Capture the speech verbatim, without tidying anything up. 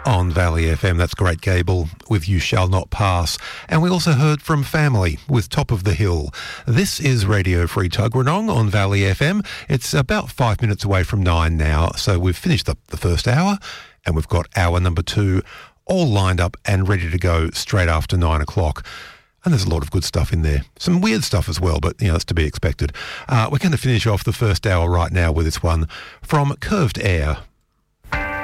On Valley F M, that's Great Gable with You Shall Not Pass. And we also heard from Family with Top of the Hill. This is Radio Free Tuggeranong on Valley F M. It's about five minutes away from nine now, so we've finished up the first hour and we've got hour number two all lined up and ready to go straight after nine o'clock. And there's a lot of good stuff in there. Some weird stuff as well, but, you know, that's to be expected. Uh, we're going to finish off the first hour right now with this one from Curved Air.